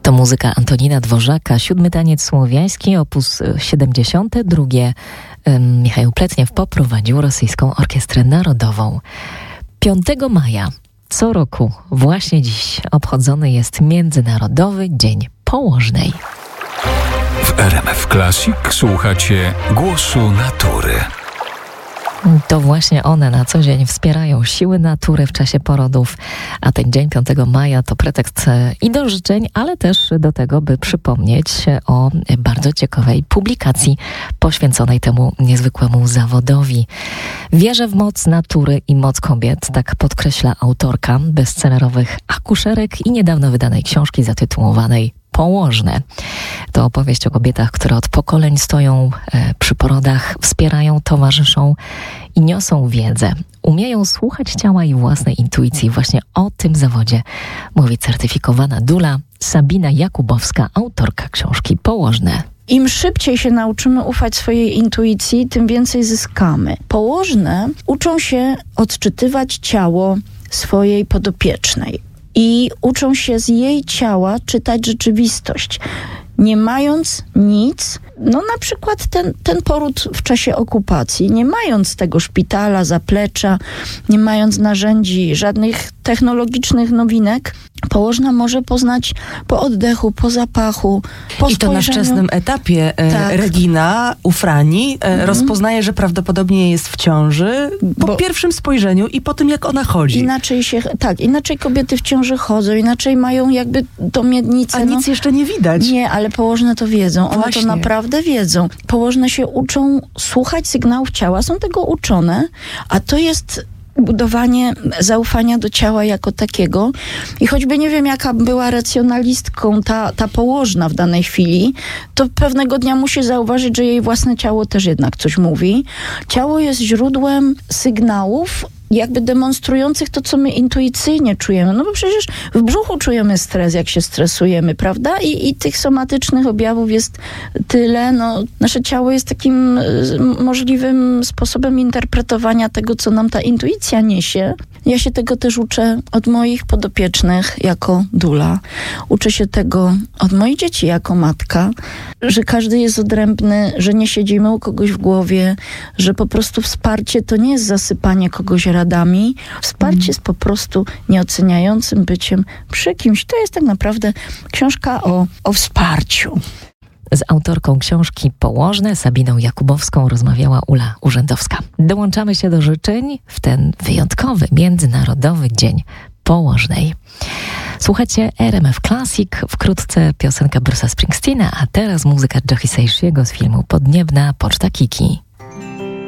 To muzyka Antonina Dworzaka, 7. taniec słowiański, opus 72. Michał Pletniew poprowadził Rosyjską Orkiestrę Narodową. 5 maja co roku, właśnie dziś, obchodzony jest Międzynarodowy Dzień Położnej. W RMF Classic słuchacie Głosu Natury. To właśnie one na co dzień wspierają siły natury w czasie porodów, a ten dzień 5 maja to pretekst i do życzeń, ale też do tego, by przypomnieć o bardzo ciekawej publikacji poświęconej temu niezwykłemu zawodowi. Wierzę w moc natury i moc kobiet, tak podkreśla autorka bestsellerowych akuszerek i niedawno wydanej książki zatytułowanej Położne. To opowieść o kobietach, które od pokoleń stoją przy porodach, wspierają, towarzyszą i niosą wiedzę. Umieją słuchać ciała i własnej intuicji. Właśnie o tym zawodzie mówi certyfikowana dula Sabina Jakubowska, autorka książki Położne. Im szybciej się nauczymy ufać swojej intuicji, tym więcej zyskamy. Położne uczą się odczytywać ciało swojej podopiecznej i uczą się z jej ciała czytać rzeczywistość. Nie mając nic, na przykład ten poród w czasie okupacji, nie mając tego szpitala, zaplecza, nie mając narzędzi, żadnych technologicznych nowinek, położna może poznać po oddechu, po zapachu, po I to na wczesnym etapie Regina u Frani rozpoznaje, że prawdopodobnie jest w ciąży po pierwszym spojrzeniu i po tym, jak ona chodzi. Inaczej kobiety w ciąży chodzą, inaczej mają jakby tą miednicę. A nic jeszcze nie widać. Nie, ale położne to wiedzą. One Właśnie. to naprawdę wiedzą. Położne się uczą słuchać sygnałów ciała, są tego uczone, a to jest budowanie zaufania do ciała jako takiego. I choćby nie wiem, jaka była racjonalistką ta położna w danej chwili, to pewnego dnia musi zauważyć, że jej własne ciało też jednak coś mówi. Ciało jest źródłem sygnałów, jakby demonstrujących to, co my intuicyjnie czujemy. Bo przecież w brzuchu czujemy stres, jak się stresujemy, prawda? I tych somatycznych objawów jest tyle. Nasze ciało jest takim możliwym sposobem interpretowania tego, co nam ta intuicja niesie. Ja się tego też uczę od moich podopiecznych jako dula. Uczę się tego od moich dzieci jako matka, że każdy jest odrębny, że nie siedzimy u kogoś w głowie, że po prostu wsparcie to nie jest zasypanie kogoś radami. Wsparcie jest po prostu nieoceniającym byciem przy kimś. To jest tak naprawdę książka o wsparciu. Z autorką książki Położne, Sabiną Jakubowską, rozmawiała Ula Urzędowska. Dołączamy się do życzeń w ten wyjątkowy Międzynarodowy Dzień Położnej. Słuchajcie RMF Classic, wkrótce piosenka Bruce'a Springsteena, a teraz muzyka Joe Hisaishi'ego z filmu Podniebna Poczta Kiki.